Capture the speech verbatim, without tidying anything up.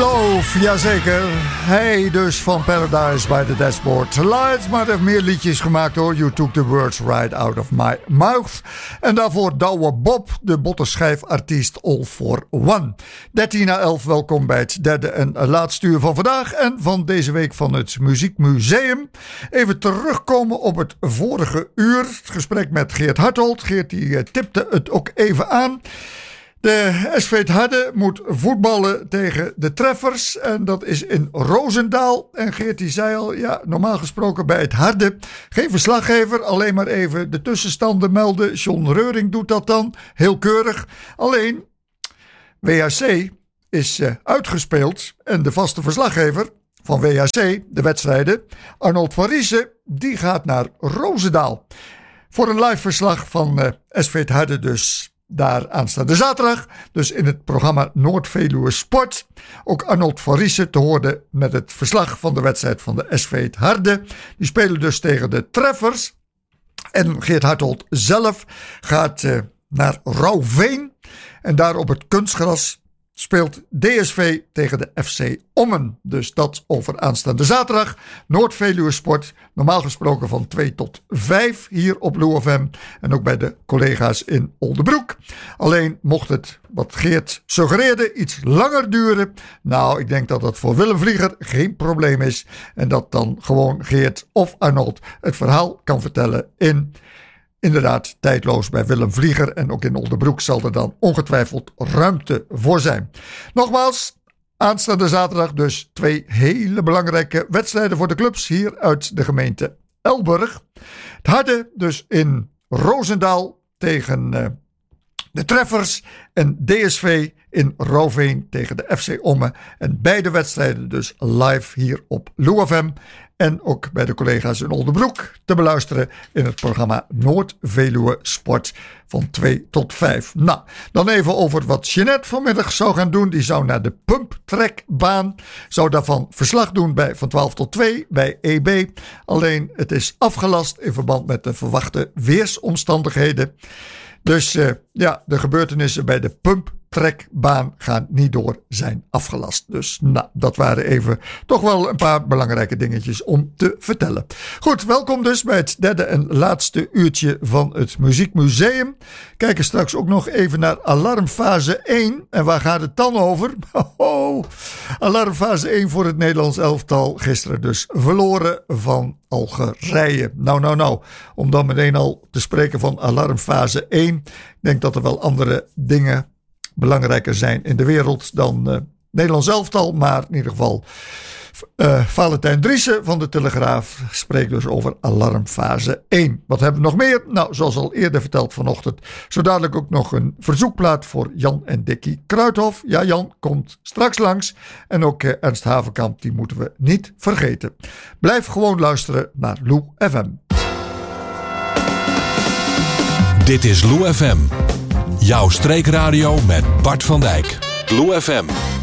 Meatloaf, jazeker. Hij dus van Paradise by the Dashboard Lights. Maar hij heeft meer liedjes gemaakt hoor. You Took the Words Right Out of My Mouth. En daarvoor Douwe Bob, de bottenschijfartiest All for One. dertien na elf, welkom bij het derde en laatste uur van vandaag. En van deze week van het Muziekmuseum. Even terugkomen op het vorige uur. Het gesprek met Geert Hartold. Geert die tipte het ook even aan. De S V het Harde moet voetballen tegen de Treffers en dat is in Roosendaal. En Geert die zei al, ja, normaal gesproken bij het Harde geen verslaggever, alleen maar even de tussenstanden melden. John Reuring doet dat dan, heel keurig. Alleen, W H C is uh, uitgespeeld en de vaste verslaggever van W H C, de wedstrijden, Arnold van Riesen, die gaat naar Roosendaal. Voor een live verslag van uh, S V het Harde dus. Daar aanstaande zaterdag, dus in het programma Noord-Veluwe Sport. Ook Arnold van Riesen te horen met het verslag van de wedstrijd van de S V het Harde. Die spelen dus tegen de Treffers. En Geert Hartold zelf gaat uh, naar Rauwveen. En daar op het kunstgras speelt D S V tegen de F C Ommen. Dus dat over aanstaande zaterdag. Noord-Veluwe Sport. Normaal gesproken van twee tot vijf hier op Lou F M. En ook bij de collega's in Oldebroek. Alleen mocht het, wat Geert suggereerde, iets langer duren. Nou, ik denk dat dat voor Willem Vlieger geen probleem is. En dat dan gewoon Geert of Arnold het verhaal kan vertellen in... Inderdaad, tijdloos bij Willem Vlieger en ook in Oldebroek zal er dan ongetwijfeld ruimte voor zijn. Nogmaals, aanstaande zaterdag dus twee hele belangrijke wedstrijden voor de clubs hier uit de gemeente Elburg. Het Harde dus in Roosendaal tegen uh, de Treffers en D S V in Rauwveen tegen de F C Ommen. En beide wedstrijden dus live hier op Lou F M. En ook bij de collega's in Oldebroek te beluisteren in het programma Noord-Veluwe Sport van twee tot vijf. Nou, dan even over wat Jeanette vanmiddag zou gaan doen. Die zou naar de pumptrekbaan. Zou daarvan verslag doen bij van twaalf tot twee bij E B. Alleen het is afgelast in verband met de verwachte weersomstandigheden. Dus uh, ja, de gebeurtenissen bij de pumptrekbaan gaan niet door, zijn afgelast. Dus nou, dat waren even toch wel een paar belangrijke dingetjes om te vertellen. Goed, welkom dus bij het derde en laatste uurtje van het Muziekmuseum. Kijken straks ook nog even naar alarmfase één. En waar gaat het dan over? Oh, alarmfase één voor het Nederlands elftal. Gisteren dus verloren van Algerije. Nou, nou, nou. Om dan meteen al te spreken van alarmfase één. Ik denk dat er wel andere dingen belangrijker zijn in de wereld dan uh, Nederlands elftal. Maar in ieder geval uh, Valentijn Driessen van de Telegraaf spreekt dus over alarmfase één. Wat hebben we nog meer? Nou, zoals al eerder verteld vanochtend. Zo dadelijk ook nog een verzoekplaat voor Jan en Dickie Kruithof. Ja, Jan komt straks langs. En ook uh, Ernst Havenkamp, die moeten we niet vergeten. Blijf gewoon luisteren naar Lou F M. Dit is Lou F M. Jouw streekradio met Bart van Dijk. Lou F M.